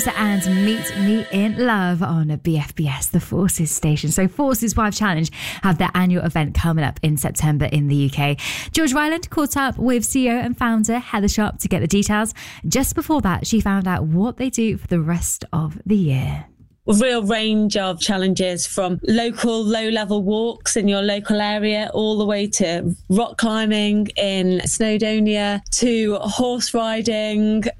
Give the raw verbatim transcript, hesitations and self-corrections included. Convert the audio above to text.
James and Meet Me in Love on B F B S, the Forces station. So Forces Wife Challenge have their annual event coming up in September in the U K. George Ryland caught up with C E O and founder Heather Sharp to get the details. Just before that, she found out what they do for the rest of the year. A real range of challenges, from local low-level walks in your local area all the way to rock climbing in Snowdonia, to horse riding,